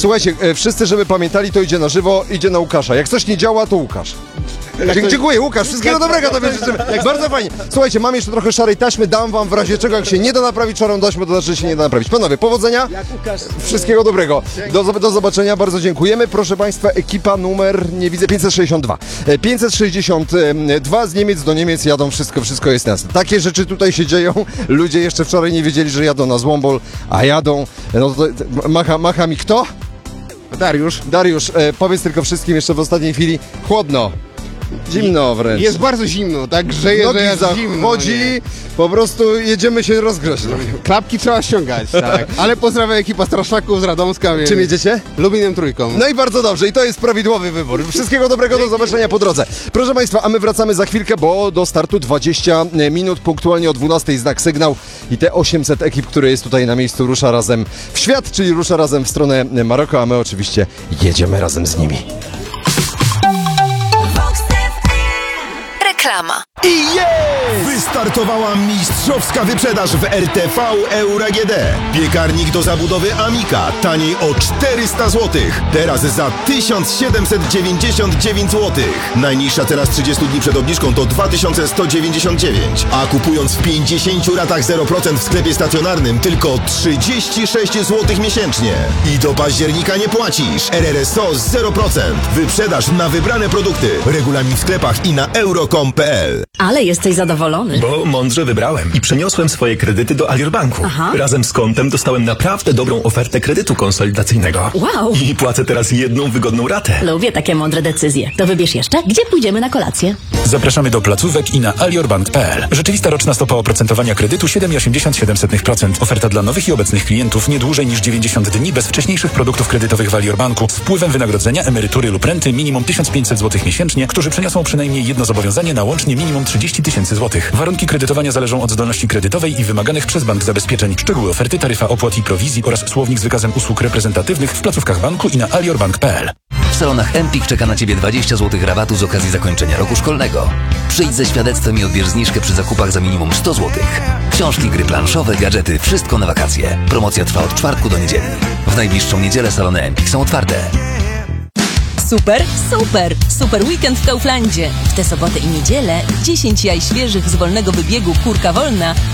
Słuchajcie, wszyscy, żeby pamiętali, to idzie na żywo, idzie na Łukasza. Jak coś nie działa, to Łukasz. Dziękuję, Łukasz, wszystkiego dobrego tobie życzymy. Bardzo fajnie. Słuchajcie, mam jeszcze trochę szarej taśmy, dam wam w razie czego, jak się nie da naprawić szarą taśmę, to znaczy, że się nie da naprawić. Panowie, powodzenia, wszystkiego dobrego. Do zobaczenia, bardzo dziękujemy. Proszę państwa, ekipa numer, nie widzę, 562. 562 z Niemiec do Niemiec jadą, wszystko jest jasne. Takie rzeczy tutaj się dzieją. Ludzie jeszcze wczoraj nie wiedzieli, że jadą na Złombol, a jadą. No to macha mi kto? Dariusz, powiedz tylko wszystkim jeszcze w ostatniej chwili, chłodno. Zimno wręcz. Jest bardzo zimno, tak grzeje, Nogi że jest zimno. chodzi, po prostu jedziemy się rozgrzać. Klapki trzeba ściągać, tak. Ale pozdrawiam ekipa Straszaków z Radomska, więc... Czym jedziecie? Lubinem Trójką. No i bardzo dobrze, i to jest prawidłowy wybór. Wszystkiego dobrego, do zobaczenia po drodze. Proszę państwa, a my wracamy za chwilkę, bo do startu 20 minut, punktualnie o 12 znak sygnał i te 800 ekip, które jest tutaj na miejscu, rusza razem w świat, czyli rusza razem w stronę Maroka, a my oczywiście jedziemy razem z nimi. Reklama. I jest! Wystartowała mistrzowska wyprzedaż w RTV Euro AGD. Piekarnik do zabudowy Amika taniej o 400 zł. Teraz za 1799 zł. Najniższa teraz 30 dni przed obniżką to 2199. A kupując w 50 ratach 0% w sklepie stacjonarnym tylko 36 zł miesięcznie. I do października nie płacisz. RRSO 0%. Wyprzedaż na wybrane produkty. Regulamin w sklepach i na euro.com.pl. Ale jesteś zadowolony. Bo mądrze wybrałem i przeniosłem swoje kredyty do Alior Banku. Aha. Razem z kontem dostałem naprawdę dobrą ofertę kredytu konsolidacyjnego. Wow. I płacę teraz jedną wygodną ratę. Lubię takie mądre decyzje. To wybierz jeszcze, gdzie pójdziemy na kolację. Zapraszamy do placówek i na aliorbank.pl. Rzeczywista roczna stopa oprocentowania kredytu 7,87%. Oferta dla nowych i obecnych klientów nie dłużej niż 90 dni bez wcześniejszych produktów kredytowych w Alior Banku z wpływem wynagrodzenia, emerytury lub renty minimum 1500 zł miesięcznie, którzy przeniosą przynajmniej jedno zobowiązanie na łącznie minimum 30 000 zł. Warunki kredytowania zależą od zdolności kredytowej i wymaganych przez bank zabezpieczeń. Szczegóły oferty, taryfa opłat i prowizji oraz słownik z wykazem usług reprezentatywnych w placówkach banku i na aliorbank.pl. W salonach Empik czeka na Ciebie 20 zł rabatu z okazji zakończenia roku szkolnego. Przyjdź ze świadectwem i odbierz zniżkę przy zakupach za minimum 100 zł. Książki, gry planszowe, gadżety, wszystko na wakacje. Promocja trwa od czwartku do niedzieli. W najbliższą niedzielę salony Empik są otwarte. Super, super! Super weekend w Kauflandzie. W tę sobotę i niedzielę 10 jaj świeżych z wolnego wybiegu Kurka Wolna